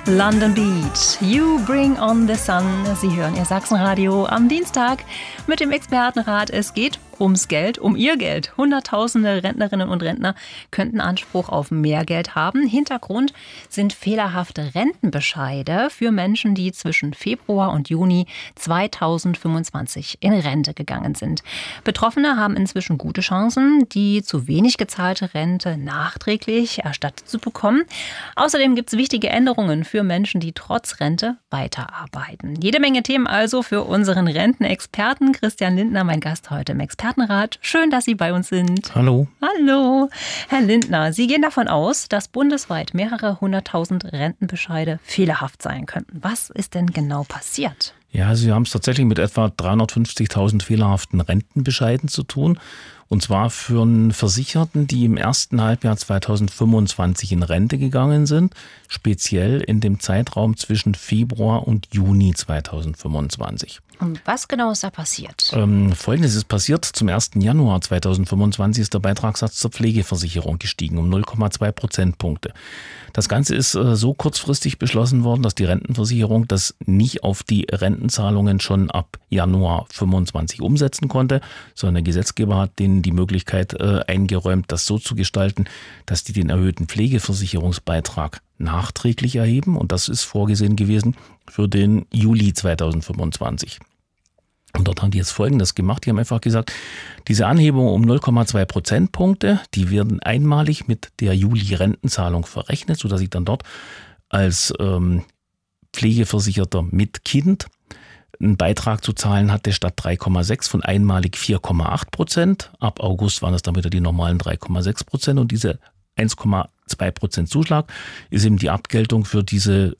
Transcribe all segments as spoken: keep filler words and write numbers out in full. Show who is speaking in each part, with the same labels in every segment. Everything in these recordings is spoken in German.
Speaker 1: London Beat, You Bring on the Sun. Sie hören Ihr Sachsenradio am Dienstag mit dem Expertenrat. Es geht ums Geld, um Ihr Geld. Hunderttausende Rentnerinnen und Rentner könnten Anspruch auf mehr Geld haben. Hintergrund sind fehlerhafte Rentenbescheide für Menschen, die zwischen Februar und Juni zweitausendfünfundzwanzig in Rente gegangen sind. Betroffene haben inzwischen gute Chancen, die zu wenig gezahlte Rente nachträglich erstattet zu bekommen. Außerdem gibt es wichtige Änderungen für Menschen, die trotz Rente weiterarbeiten. Jede Menge Themen also für unseren Rentenexperten. Christian Lindner, mein Gast heute im Expertenrat. Schön, dass Sie bei uns sind.
Speaker 2: Hallo.
Speaker 1: Hallo. Herr Lindner, Sie gehen davon aus, dass bundesweit mehrere hunderttausend Rentenbescheide fehlerhaft sein könnten. Was ist denn genau passiert?
Speaker 2: Ja, Sie haben es tatsächlich mit etwa dreihundertfünfzigtausend fehlerhaften Rentenbescheiden zu tun. Und zwar für einen Versicherten, die im ersten Halbjahr zweitausendfünfundzwanzig in Rente gegangen sind, speziell in dem Zeitraum zwischen Februar und Juni zweitausendfünfundzwanzig.
Speaker 1: Und was genau ist da passiert?
Speaker 2: Ähm, Folgendes ist passiert. Zum ersten Januar zweitausendfünfundzwanzig ist der Beitragssatz zur Pflegeversicherung gestiegen um null Komma zwei Prozentpunkte. Das Ganze ist äh, so kurzfristig beschlossen worden, dass die Rentenversicherung das nicht auf die Rentenzahlungen schon ab Januar fünfundzwanzig umsetzen konnte, sondern der Gesetzgeber hat denen die Möglichkeit äh, eingeräumt, das so zu gestalten, dass die den erhöhten Pflegeversicherungsbeitrag nachträglich erheben. Und das ist vorgesehen gewesen für den Juli zweitausendfünfundzwanzig. Und dort haben die jetzt Folgendes gemacht. Die haben einfach gesagt, diese Anhebung um null Komma zwei Prozentpunkte, die werden einmalig mit der Juli-Rentenzahlung verrechnet, sodass ich dann dort als ähm, Pflegeversicherter mit Kind einen Beitrag zu zahlen hatte statt drei Komma sechs von einmalig vier Komma acht Prozent. Ab August waren es dann wieder die normalen drei Komma sechs Prozent. Und diese eins Komma zwei Prozent Zuschlag ist eben die Abgeltung für diese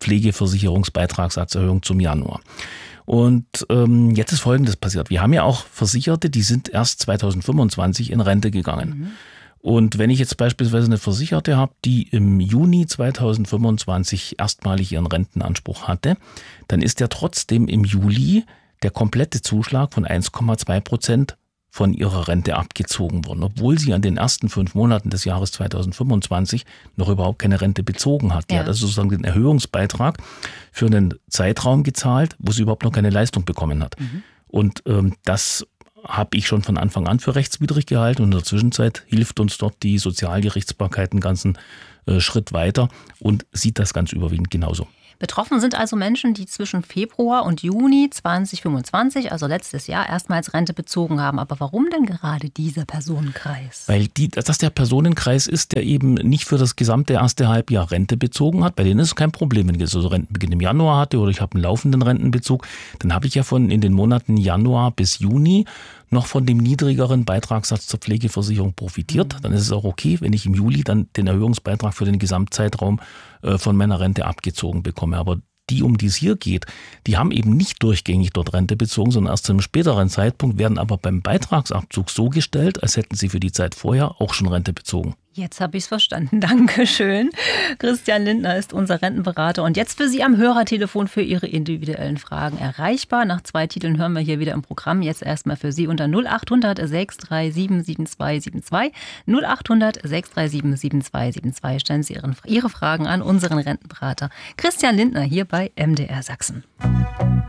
Speaker 2: Pflegeversicherungsbeitragssatzerhöhung zum Januar. Und ähm, jetzt ist Folgendes passiert. Wir haben ja auch Versicherte, die sind erst zweitausendfünfundzwanzig in Rente gegangen. Mhm. Und wenn ich jetzt beispielsweise eine Versicherte habe, die im Juni zweitausendfünfundzwanzig erstmalig ihren Rentenanspruch hatte, dann ist ja trotzdem im Juli der komplette Zuschlag von eins Komma zwei Prozent von ihrer Rente abgezogen worden, obwohl sie an den ersten fünf Monaten des Jahres zweitausendfünfundzwanzig noch überhaupt keine Rente bezogen hat. Die
Speaker 1: ja.
Speaker 2: hat also sozusagen den Erhöhungsbeitrag für einen Zeitraum gezahlt, wo sie überhaupt noch keine Leistung bekommen hat. Mhm. Und ähm, das habe ich schon von Anfang an für rechtswidrig gehalten. Und in der Zwischenzeit hilft uns dort die Sozialgerichtsbarkeit einen ganzen äh, Schritt weiter und sieht das ganz überwiegend genauso.
Speaker 1: Betroffen sind also Menschen, die zwischen Februar und Juni zweitausendfünfundzwanzig, also letztes Jahr, erstmals Rente bezogen haben. Aber warum denn gerade dieser Personenkreis?
Speaker 2: Weil die, das der Personenkreis ist, der eben nicht für das gesamte erste Halbjahr Rente bezogen hat. Bei denen ist es kein Problem, wenn ich jetzt also Rentenbeginn im Januar hatte oder ich habe einen laufenden Rentenbezug. Dann habe ich ja von in den Monaten Januar bis Juni noch von dem niedrigeren Beitragssatz zur Pflegeversicherung profitiert. Mhm. Dann ist es auch okay, wenn ich im Juli dann den Erhöhungsbeitrag für den Gesamtzeitraum äh, von meiner Rente abgezogen bekomme. Aber die, um die es hier geht, die haben eben nicht durchgängig dort Rente bezogen, sondern erst zu einem späteren Zeitpunkt, werden aber beim Beitragsabzug so gestellt, als hätten sie für die Zeit vorher auch schon Rente bezogen.
Speaker 1: Jetzt habe ich es verstanden. Dankeschön. Christian Lindner ist unser Rentenberater und jetzt für Sie am Hörertelefon für Ihre individuellen Fragen erreichbar. Nach zwei Titeln hören wir hier wieder im Programm. Jetzt erstmal für Sie unter null acht hundert sechs drei sieben sieben zwei sieben zwei. null acht hundert sechs drei sieben sieben zwei sieben zwei. Stellen Sie Ihren, Ihre Fragen an unseren Rentenberater Christian Lindner hier bei M D R Sachsen.